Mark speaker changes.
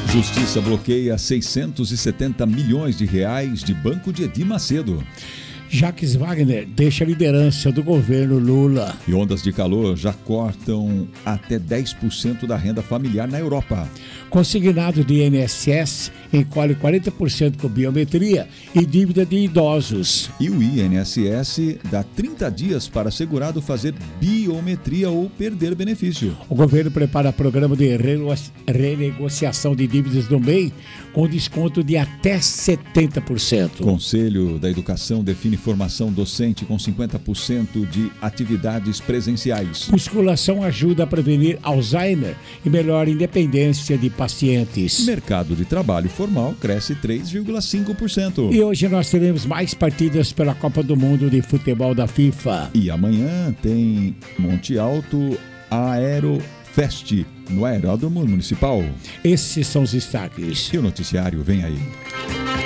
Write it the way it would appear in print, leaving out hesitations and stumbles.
Speaker 1: Justiça bloqueia 670 milhões de reais de banco de Edir Macedo.
Speaker 2: Jacques Wagner deixa a liderança do governo Lula.
Speaker 1: E ondas de calor já cortam até 10% da renda familiar na Europa.
Speaker 2: Consignado de INSS encolhe 40% com biometria e dívida de idosos.
Speaker 1: E o INSS dá 30 dias para segurado fazer biometria ou perder benefício.
Speaker 2: O governo prepara programa de renegociação de dívidas do MEI com desconto de até 70%.
Speaker 1: Conselho da Educação define formação docente com 50% de atividades presenciais.
Speaker 2: Musculação ajuda a prevenir Alzheimer e melhora a independência de pacientes.
Speaker 1: Mercado de trabalho formal cresce 3,5%.
Speaker 2: E hoje nós teremos mais partidas pela Copa do Mundo de Futebol da FIFA.
Speaker 1: E amanhã tem Monte Alto Aerofest no Aeródromo Municipal.
Speaker 2: Esses são os destaques.
Speaker 1: E o noticiário vem aí.